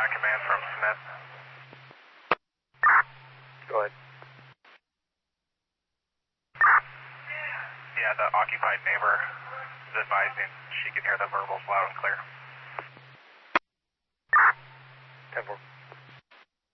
command from Smith. Go ahead. Yeah, the occupied neighbor is advising she can hear the verbals loud and clear. 10-4.